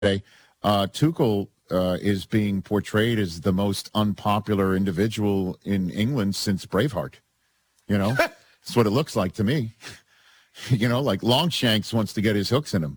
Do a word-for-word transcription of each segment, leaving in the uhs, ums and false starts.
today, uh, Tuchel uh, is being portrayed as the most unpopular individual in England since Braveheart. You know, that's what it looks like to me. You know, like Longshanks wants to get his hooks in him.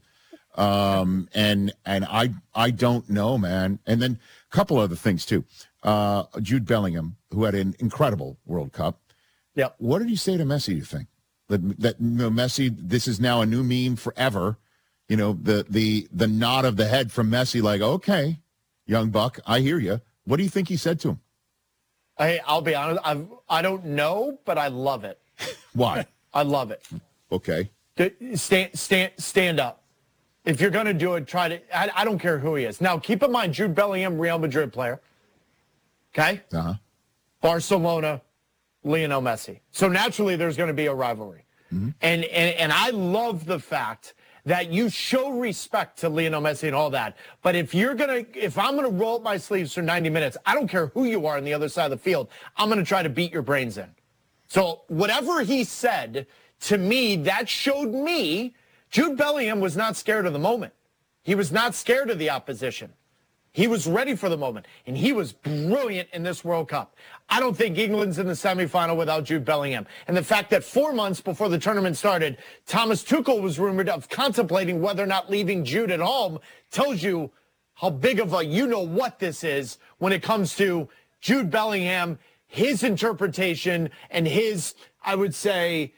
Um, and and I I don't know, man. And then a couple other things, too. Uh, Jude Bellingham, who had an incredible World Cup. Yeah. What did he say to Messi, you think? That, that you know, Messi, this is now a new meme forever. You know, the the the nod of the head from Messi, like, okay, young buck, I hear you. What do you think he said to him? I, I'll be honest, I've, I don't know, but I love it. Why? I love it. Okay. Stand, stand, stand up. If you're going to do it, try to, I, I don't care who he is. Now, keep in mind, Jude Bellingham, Real Madrid player. Okay? Uh-huh. Barcelona, Lionel Messi. So naturally, there's going to be a rivalry. Mm-hmm. And, and and I love the fact that you show respect to Lionel Messi and all that. But if you're going to, if I'm going to roll up my sleeves for ninety minutes, I don't care who you are on the other side of the field, I'm going to try to beat your brains in. So whatever he said, to me, that showed me Jude Bellingham was not scared of the moment. He was not scared of the opposition. He was ready for the moment, and he was brilliant in this World Cup. I don't think England's in the semifinal without Jude Bellingham. And the fact that four months before the tournament started, Thomas Tuchel was rumored of contemplating whether or not leaving Jude at home tells you how big of a you-know-what this is when it comes to Jude Bellingham, his interpretation, and his, I would say,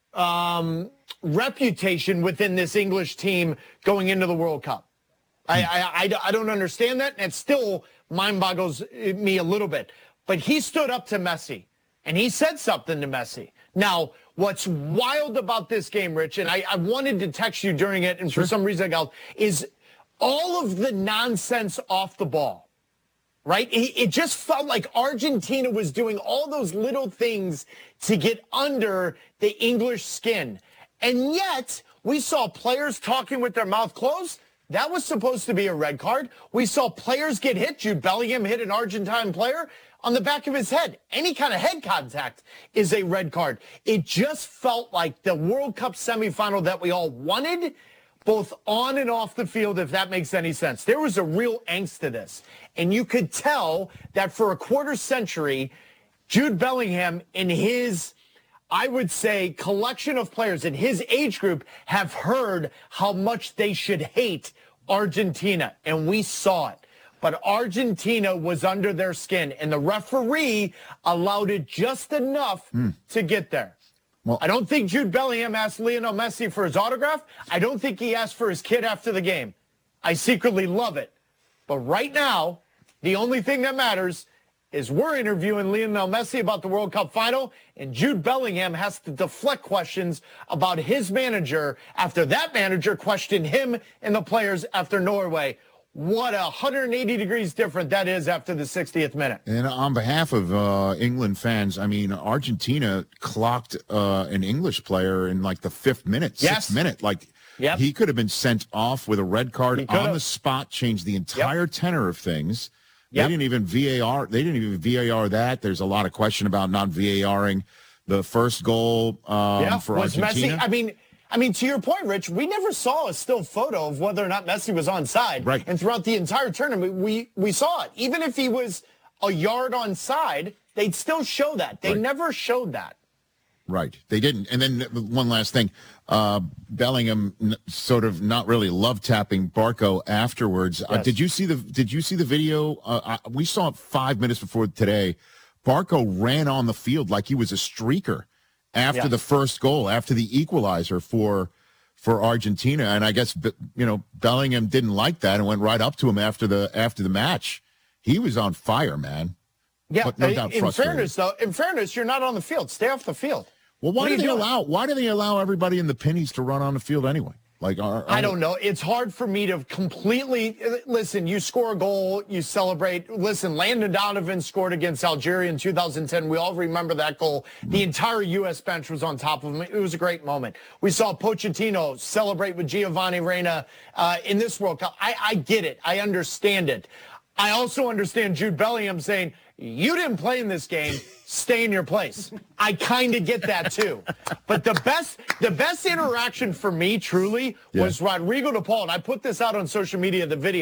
um, reputation within this English team going into the World Cup. I, I, I, I don't understand that, and it still mind boggles me a little bit. But he stood up to Messi, and he said something to Messi. Now, what's wild about this game, Rich, and I, I wanted to text you during it, and sure. for some reason I got, is all of the nonsense off the ball, right? It, it just felt like Argentina was doing all those little things to get under the English skin. And yet, we saw players talking with their mouth closed. That was supposed to be a red card. We saw players get hit. Jude Bellingham hit an Argentine player on the back of his head. Any kind of head contact is a red card. It just felt like the World Cup semifinal that we all wanted, both on and off the field, if that makes any sense. There was a real angst to this. And you could tell that for a quarter century, Jude Bellingham in his, I would say, collection of players in his age group have heard how much they should hate Argentina, and we saw it. But Argentina was under their skin, and the referee allowed it just enough mm. to get there. Well, I don't think Jude Bellingham asked Lionel Messi for his autograph. I don't think he asked for his kid after the game. I secretly love it. But right now, the only thing that matters is we're interviewing Lionel Messi about the World Cup final, and Jude Bellingham has to deflect questions about his manager after that manager questioned him and the players after Norway. What a one hundred eighty degrees different that is after the sixtieth minute. And on behalf of uh, England fans, I mean, Argentina clocked uh, an English player in like the fifth minute, yes. sixth minute. Like, yep. he could have been sent off with a red card on the spot, changed the entire yep. tenor of things. They yep. didn't even V A R. They didn't even V A R that. There's a lot of question about not VARing the first goal um, yeah. for was Argentina. Messi, I mean, I mean, to your point, Rich, we never saw a still photo of whether or not Messi was onside. Right. And throughout the entire tournament, we we saw it. Even if he was a yard onside, they'd still show that. They right. never showed that. Right. They didn't. And then one last thing. Uh, Bellingham n- sort of not really love tapping Barco afterwards. Yes. Uh, did you see the Did you see the video? Uh, I, we saw it five minutes before today. Barco ran on the field like he was a streaker after yeah. the first goal, after the equalizer for for Argentina. And I guess you know Bellingham didn't like that and went right up to him after the after the match. He was on fire, man. Yeah, but no doubt in frustrated. fairness, though, in fairness, you're not on the field. Stay off the field. Well, why do they doing? allow? Why do they allow everybody in the pennies to run on the field anyway? Like, are, are I don't know. It's hard for me to completely listen. You score a goal, you celebrate. Listen, Landon Donovan scored against Algeria in two thousand ten. We all remember that goal. The entire U S bench was on top of him. It was a great moment. We saw Pochettino celebrate with Giovanni Reina uh, in this World Cup. I, I get it. I understand it. I also understand Jude Bellingham saying, you didn't play in this game, stay in your place. I kind of get that too. But the best the best interaction for me, truly, yeah. was Rodrigo DePaul. And I put this out on social media, the video.